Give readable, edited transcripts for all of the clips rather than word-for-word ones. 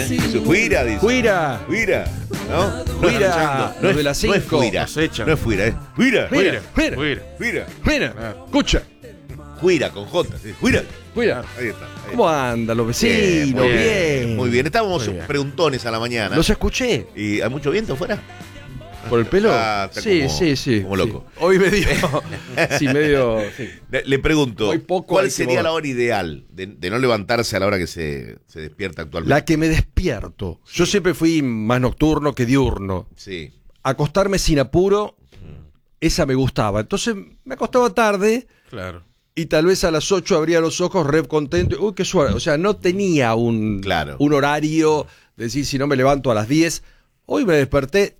Sí. Fuira, dice. Fuira. Fuira. ¿No? Fuira. No Los de las 5. No es fuira. Nos echan. No es fuira, es fuira. Fuira. Fuira. Fuira. Fuira. Fuira. Escucha. Fuira con J. Sí. Fuira. Fuira. Ahí está. ¿Cómo andan los vecinos? muy Bien. Muy bien. Estábamos Muy bien. preguntones a la mañana. Los escuché. ¿Y hay mucho viento afuera? ¿Por el pelo? Ah, está Sí, como- sí. como loco. Sí. Hoy medio. Sí, medio. Sí. Le pregunto, Hoy poco hay ¿cuál que sería mover. la hora ideal de no levantarse a la hora que se despierta actualmente? La que me despierto. Yo siempre fui más nocturno que diurno. Sí. Acostarme sin apuro, esa me gustaba. Entonces me acostaba tarde Claro. y tal vez a las 8 abría los ojos re contento. Uy, qué suave. O sea, no tenía un horario de decir si no me levanto a las 10. Hoy me desperté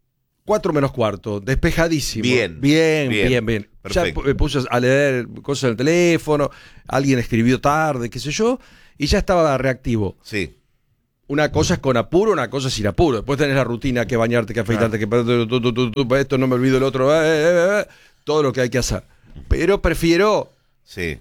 4 menos cuarto, despejadísimo. Bien. Ya Perfecto. me puse a leer cosas en el teléfono, alguien escribió tarde, qué sé yo, y ya estaba reactivo. Sí. Una cosa es con apuro, una cosa es sin apuro. Después tenés la rutina, que bañarte, que afeitarte, que esto no me olvido el otro, todo lo que hay que hacer. Pero prefiero Sí.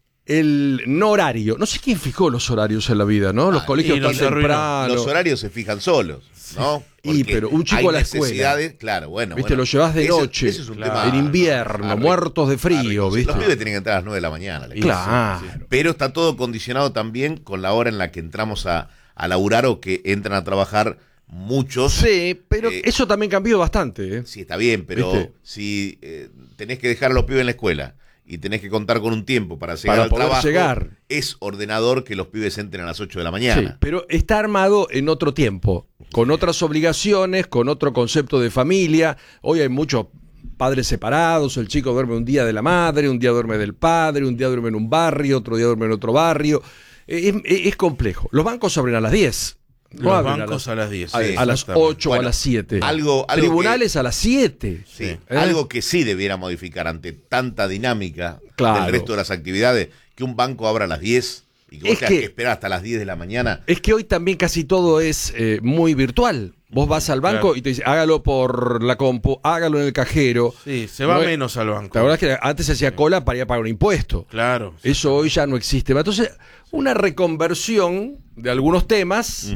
el no horario. No sé quién fijó los horarios en la vida, ¿no? Los colegios y tan los arruinó. temprano. Los horarios se fijan solos, ¿no? Y, Porque pero un chico hay a la escuela. necesidades, claro, bueno. ¿Viste? bueno. Lo llevas de noche, Ese es un claro. tema. en invierno, Arriba. muertos de frío, Arriba. ¿viste? Los pibes tienen que entrar a las 9 de la mañana. la Claro. Pero está todo condicionado también con la hora en la que entramos a laburar o que entran a trabajar muchos. Sí, pero Eh, eso también cambió bastante, ¿eh? Sí, está bien, pero ¿Viste? si tenés que dejar a los pibes en la escuela y tenés que contar con un tiempo para llegar Para al poder trabajo, llegar. es ordenador que los pibes entren a las 8 de la Sí, mañana. pero está armado en otro tiempo, con otras obligaciones, con otro concepto de familia. Hoy hay muchos padres separados, el chico duerme un día de la madre, un día duerme del padre, un día duerme en un barrio, otro día duerme en otro barrio. Es complejo. Los bancos abren a las 10. No Los abren bancos a las 10. a sí, las exactamente. 8 o a Bueno, las 7. algo Tribunales a las 7. Sí, ¿Eh? algo que sí debiera modificar ante tanta dinámica Claro. del resto de las actividades, que un banco abra a las 10 y que vos Es tengas que- que esperar hasta las 10 de la mañana. Es que hoy también casi todo es muy virtual. Vos vas al banco Claro. y te dice, hágalo por la compu, hágalo en el cajero. Sí, se va No es- menos al banco. La verdad es que antes se hacía cola para ir a pagar un impuesto. Claro. Eso hoy ya no existe. Entonces, una reconversión de algunos temas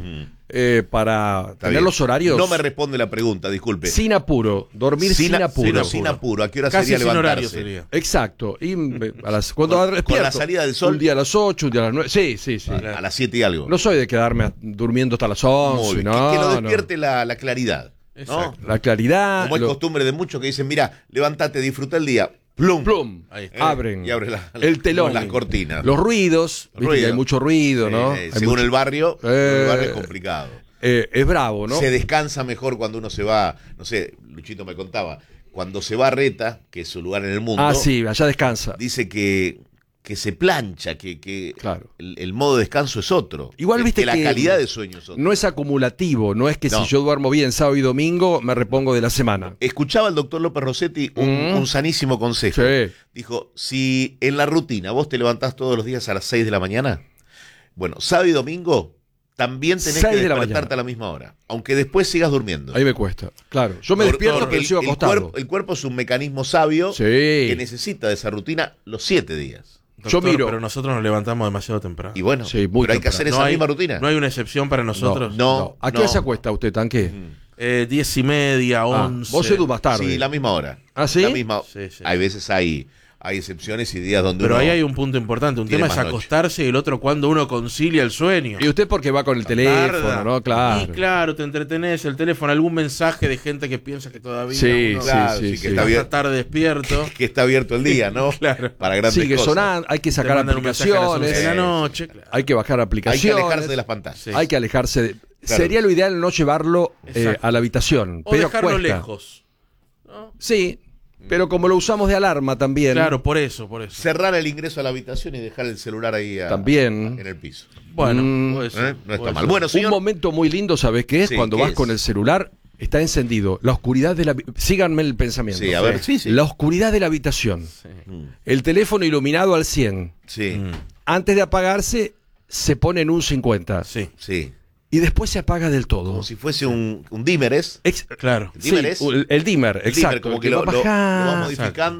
para Está tener bien. los horarios No me responde la pregunta, disculpe. sin apuro, dormir sin apuro. Sin apuro. ¿A qué hora Casi sería sin levantarse? horario sería. Exacto. Y cuando Con despierto, la salida del sol. un día a las 8, un día a las 9. Sí. A las 7 y algo. No soy de quedarme durmiendo hasta las 11. Muy bien. No, que lo no. despierte la claridad. ¿no? Exacto. La claridad. Como es costumbre de muchos que dicen, mira, levántate, disfruta el día. Plum. Plum. Ahí está. Abren. Y abre el telón. las cortinas. Los ruidos. Viste Ruido. que hay mucho ruido, ¿no? Hay Según mucho- el barrio es complicado. es bravo, ¿no? Se descansa mejor cuando uno se va, no sé, Luchito me contaba, cuando se va a Reta, que es su lugar en el mundo, Ah, sí, allá descansa. dice que se plancha, que Claro. el modo de descanso es otro. Igual viste que la que calidad de sueño es otra. No es acumulativo, no es que No. si yo duermo bien sábado y domingo, me repongo de la semana. Escuchaba al doctor López Rossetti un sanísimo consejo. Sí. Dijo, si en la rutina vos te levantás todos los días a las 6 de la mañana, bueno, sábado y domingo también tenés 6 que de la despertarte mañana. a la misma hora, aunque después sigas durmiendo. Ahí me cuesta. Claro. Yo me despierto, Porque pero sigo acostado. el cuerpo es un mecanismo sabio Sí. que necesita de esa rutina los 7 días. Yo miro. Pero nosotros nos levantamos demasiado temprano. Y bueno, Sí, muy pero hay que hacer temprano. esa misma rutina. No hay una excepción para nosotros. No. ¿A qué hora se acuesta usted, Tanque? 10:30, 11. Vos, Edu, más tarde. Sí, la misma hora. ¿Ah, sí? La misma. Sí, sí. Hay veces hay excepciones y días donde Pero uno ahí hay un punto importante. Un tiene tema es más noche. acostarse y el otro cuando uno concilia el sueño. Y usted porque va con el teléfono, Tarda. ¿no? Claro. Y claro, te entretenés, el teléfono, algún mensaje de gente que piensa que todavía Sí, uno Claro, sí, que sí. está está bien. tarde despierto. que está abierto el día, ¿no? Claro. Para grandes Sigue cosas. sonando, hay que Te sacar mandan un mensaje a las 11 aplicaciones, de la noche. Claro. hay que bajar Hay que aplicaciones. alejarse de las pantallas. Sí. Hay que alejarse de... Claro. Sería lo ideal no llevarlo Exacto. a la habitación. O pero dejarlo cuesta. lejos. ¿no? Sí, pero como lo usamos de alarma también. Claro, por eso. Cerrar el ingreso a la habitación y dejar el celular ahí También. en el piso. Bueno, puede ser, No está puede mal. ser. Bueno, Un señor. momento muy lindo, ¿sabes qué es? Sí, Cuando ¿qué vas es? con el celular, está encendido. La oscuridad de la... Síganme el pensamiento. Sí, a ver. Sí, sí. La oscuridad de la habitación. El teléfono iluminado al 100. Sí, Antes de apagarse, se pone en un 50. Sí, sí. Y después se apaga del todo. Como si fuese un dimmer, ¿es? claro. El dimmer es. el dimmer, El dimmer, exacto. como el que lo va vas bajando. modificando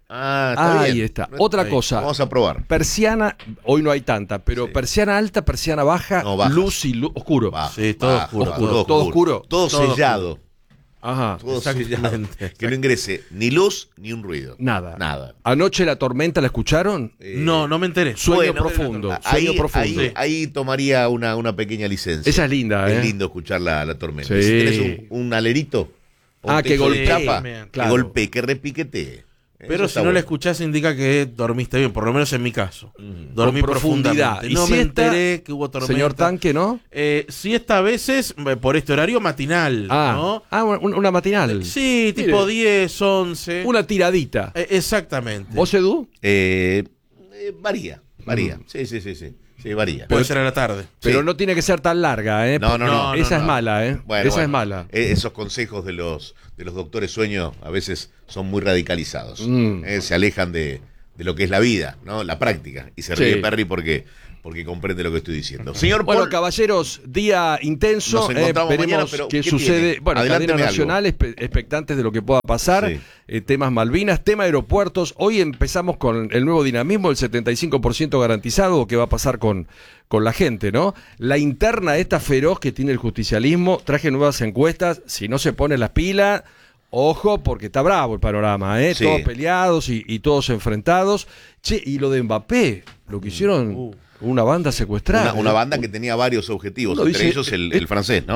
Está Ahí bien. está. No Otra bien. cosa. Vamos a probar. Persiana, hoy no hay tanta, pero Sí. persiana alta, persiana baja, No, baja. luz y oscuro. Bajo, Sí, todo bajo, oscuro. bajo, Todo oscuro. Todo Todo sellado. Ajá. Todo sellado. Exactamente. Que no ingrese ni luz ni un ruido. Nada. Nada. Anoche la tormenta, ¿la escucharon? No me enteré. Sueño bueno, profundo. Ahí, Sueño profundo. ahí tomaría una pequeña licencia. Esa es linda, Es lindo escuchar la tormenta. Sí. Si tenés un alerito, o un Que techo de golpee. chapa, Bien. Claro. que golpee, que repiquetee. Pero Eso si está no bueno. la escuchás indica que dormiste bien, por lo menos en mi caso. Dormí Con profundidad. profundamente. ¿Y No me siesta, enteré que hubo tormenta. Señor Tanque, ¿no? Siesta a veces por este horario matinal, ¿no? Una matinal. Sí, Mire. tipo 10, 11. Una tiradita. Exactamente. ¿Vos, Edu? Varía. Sí, varía. Puede ser a la tarde. Pero Sí. no tiene que ser tan larga, ¿eh? No. Esa es no. mala, ¿eh? Bueno, Esa bueno. es mala. Esos consejos de los doctores sueño a veces son muy radicalizados. Mm. Se alejan de lo que es la vida, ¿no? La práctica. Y se Sí. ríe Perry porque comprende lo que estoy diciendo. Señor Bueno, Paul, caballeros, día intenso. Nos encontramos veremos mañana, pero qué ¿qué sucede. tiene? Bueno, Adelánteme cadena algo. nacional, expectantes de lo que pueda pasar. Sí. Temas Malvinas, tema aeropuertos. Hoy empezamos con el nuevo dinamismo, el 75% garantizado, que va a pasar con la gente, ¿no? La interna esta feroz que tiene el justicialismo. Traje nuevas encuestas. Si no se pone las pilas, ojo, porque está bravo el panorama, ¿eh? Sí. Todos peleados y todos enfrentados. Che, y lo de Mbappé, lo que hicieron una banda secuestrada. una banda que tenía varios objetivos, Uno entre dice, ellos el francés, ¿no?